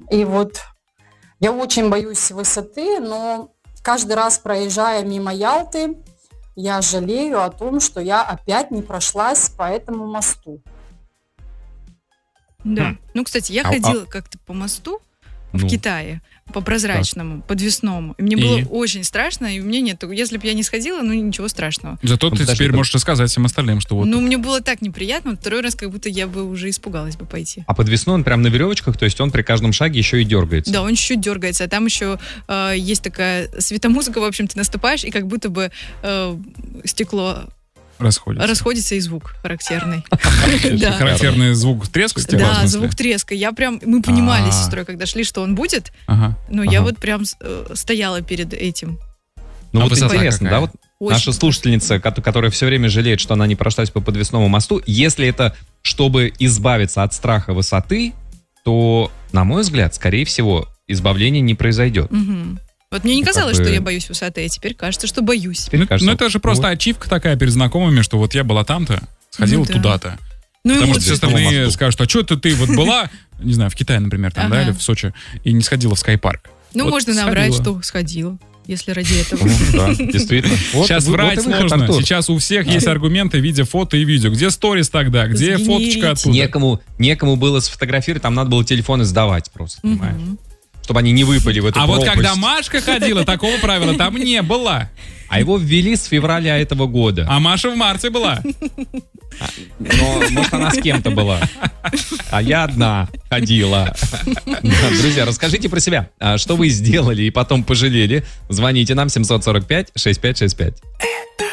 И вот я очень боюсь высоты, но каждый раз, проезжая мимо Ялты, я жалею о том, что я опять не прошлась по этому мосту. Да. Ну, кстати, я ходила как-то по мосту в Китае, по прозрачному, подвесному. И мне было очень страшно, и у меня нет... Если бы я не сходила, ну, ничего страшного. Зато ты теперь можешь рассказать всем остальным, что вот... Ну, мне было так неприятно, второй раз как будто я бы уже испугалась бы пойти. А подвесной он прям на веревочках, то есть он при каждом шаге еще и дергается? Да, он чуть-чуть дергается, а там еще есть такая светомузыка, в общем, ты наступаешь, и как будто бы стекло... Расходится и звук характерный. Характерный звук треска стекла? Да, звук треска. Мы понимали с сестрой, когда шли, что он будет, но я вот прям стояла перед этим. Ну вот интересно, да, вот наша слушательница, которая все время жалеет, что она не прошлась по подвесному мосту, если это чтобы избавиться от страха высоты, то, на мой взгляд, скорее всего, избавление не произойдет. Вот мне не казалось, что я боюсь высоты, а теперь кажется, что боюсь. Ну это же просто ачивка такая перед знакомыми, что вот я была там-то, сходила туда-то. Потому что все остальные скажут, а что ты вот была, не знаю, в Китае, например, там, да, или в Сочи, и не сходила в скайпарк. Ну, можно наврать, что сходила, если ради этого. Да, действительно. Сейчас врать сложно. Сейчас у всех есть аргументы в виде фото и видео. Где сторис тогда? Где фоточка оттуда? Некому было сфотографировать, там надо было телефоны сдавать просто, понимаешь? Чтобы они не выпали в эту пропасть. Вот когда Машка ходила, такого правила там не было. А его ввели с февраля этого года. А Маша в марте была. Но, может, она с кем-то была. А я одна ходила. Друзья, расскажите про себя. Что вы сделали и потом пожалели? Звоните нам 745-6565.